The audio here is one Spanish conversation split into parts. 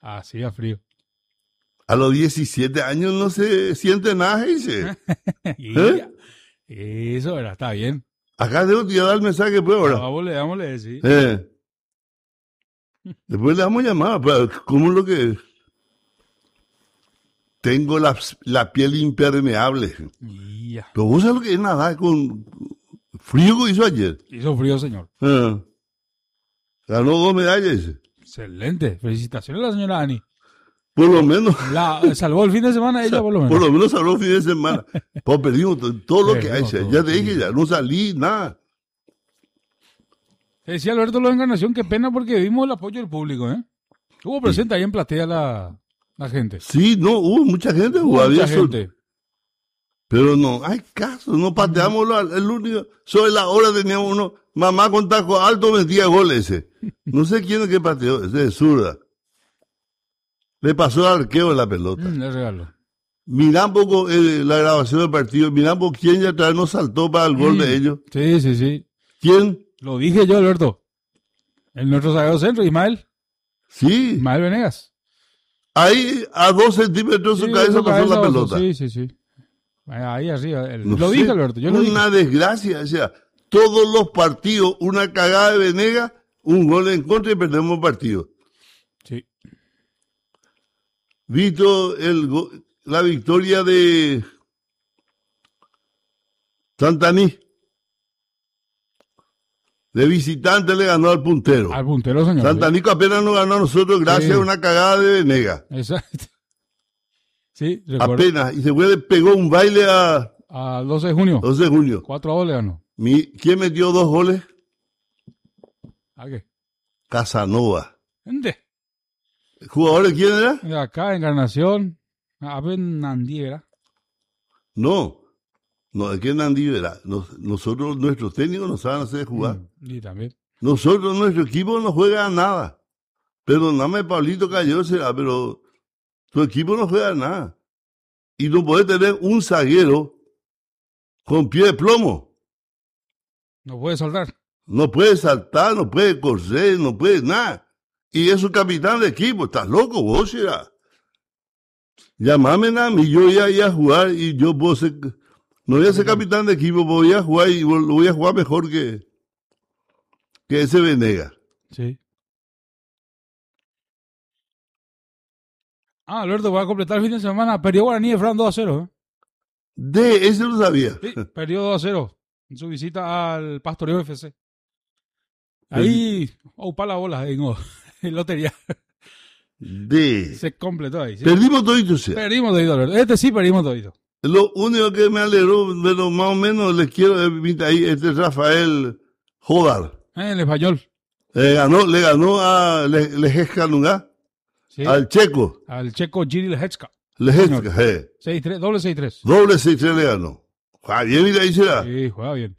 Hacía frío. A los 17 años no se siente nada, dice. Eso era, está bien. Acá tengo que dar el mensaje, pues, ahora. Dámosle, sí. Después le damos llamada, pero ¿cómo es lo que...? Tengo la piel impermeable. Ya. Pero vos sabés lo que es nada con frío que hizo ayer. Hizo frío, señor. Ganó 2 medallas, dice. Excelente. Felicitaciones a la señora Ani. Por lo menos. Salvó el fin de semana ella, por lo menos. Por lo menos salvó el fin de semana. Pues perdimos todo lo que hay. Ya te dije, ya no salí, nada. Decía Alberto Lo de Encarnación, qué pena porque vimos el apoyo del público, ¿eh? Hubo presente ahí en platea la gente. Sí, no, hubo mucha gente. Mucha gente. Pero no hay caso, no pateamos el único. Sobre la hora teníamos uno, mamá con taco alto metía goles ese. No sé quién es que pateó, ese es zurda. Le pasó al arqueo de la pelota. Le regaló. Mirá un poco la grabación del partido, mirá un poco quién ya atrás nos saltó para el gol de ellos. Sí. ¿Quién? Lo dije yo, Alberto. En nuestro sagrado centro, Ismael. Sí. Ismael Venegas. Ahí a 2 centímetros de su cabeza pasó la pelota. Sí. Ahí arriba. Lo dije, Alberto. Yo lo dije. Una desgracia, o sea, todos los partidos, una cagada de Venegas, un gol en contra y perdemos el partido. Sí. Visto la victoria de Santaní. De visitante le ganó al puntero. Al puntero, señor. Santanico apenas nos ganó a nosotros gracias a una cagada de Venegas. Exacto. Sí, recuerdo. Apenas. Y se pegó un baile a 12 de junio. 12 de junio. 4-2 le ganó. ¿Quién metió 2 goles? ¿A qué? Casanova. ¿Dónde? ¿Jugador de quién era? De acá, Encarnación. Nandí, ¿verdad? No, es que Nandí, ¿verdad? Nosotros, nuestros técnicos nos saben hacer jugar. Y también. Nosotros, nuestro equipo no juega a nada. Perdóname, Pablito Cayó será, pero tu equipo no juega a nada. Y no puede tener un zaguero con pie de plomo. No puede saltar. No puede saltar, no puede correr, no puede nada. Y es su capitán de equipo. ¿Estás loco vos, será? Llámame a mí, yo voy a ir a jugar y yo puedo ser... No voy a ser capitán de equipo, voy a jugar y lo voy a jugar mejor que ese Venegas. Sí. Alberto, va a completar el fin de semana. Perdió Guaraní de Fran 2-0. Ese lo sabía. Sí, perdió 2-0 en su visita al Pastoreo FC. Ahí, para la bola, en lotería. Se completó ahí. ¿Sí? Perdimos todito, ¿sí? Perdimos todito, Alberto. Sí, perdimos todito. Lo único que me alegró, pero más o menos les quiero invitar ahí, Rafael Jodar. El español. Le ganó a Lejezca Nungá. Sí. Al checo. Al checo Giri Lejezca. Lejezca, 6-3, doble 6-3. Doble 6-3 le ganó. Juega bien, mira, ahí será. Sí, juega bien.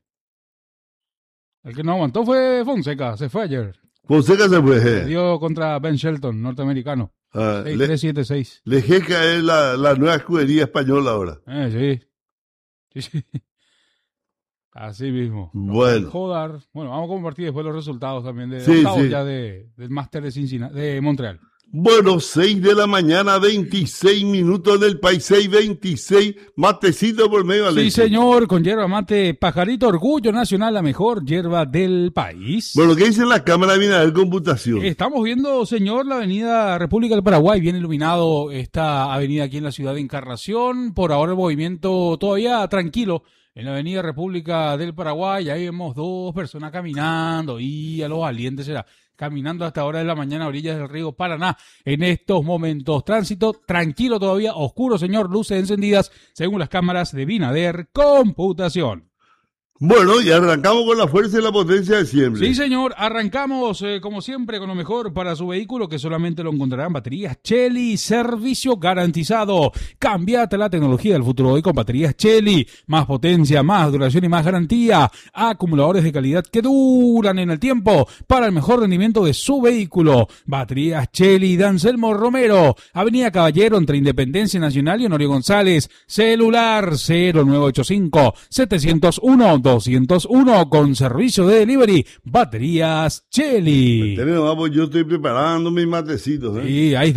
El que no aguantó fue Fonseca, se fue ayer. Fonseca se fue, Perdió contra Ben Shelton, norteamericano. 6-3-7-6. Lejezca es la nueva escudería española ahora. Sí. Así mismo. Bueno. Jodar. Bueno, vamos a compartir después los resultados también ya del Máster de Cincinnati, de Montreal. Bueno, 6 de la mañana, 26 minutos en el país, 6:26, matecito por medio de la Sí, señor, con yerba mate, Pajarito, orgullo nacional, la mejor yerba del país. Bueno, ¿qué dice la Cámara de Bienestar Computación? Estamos viendo, señor, la avenida República del Paraguay, bien iluminado esta avenida aquí en la ciudad de Encarnación. Por ahora el movimiento todavía tranquilo en la avenida República del Paraguay. Ahí vemos 2 personas caminando y a los valientes será. Caminando hasta ahora de la mañana a orillas del río Paraná. En estos momentos, tránsito tranquilo todavía, oscuro, señor, luces encendidas, según las cámaras de Binader Computación. Bueno, y arrancamos con la fuerza y la potencia de siempre. Sí, señor, arrancamos como siempre con lo mejor para su vehículo, que solamente lo encontrarán baterías Chely, servicio garantizado. Cámbiate la tecnología del futuro hoy con baterías Chely, más potencia, más duración y más garantía. Acumuladores de calidad que duran en el tiempo para el mejor rendimiento de su vehículo. Baterías Chely de Anselmo Romero, Avenida Caballero entre Independencia Nacional y Honorio González. Celular 0985 701 201 con servicio de delivery, baterías Chely. Vamos, yo estoy preparando mis matecitos. Sí, ahí está.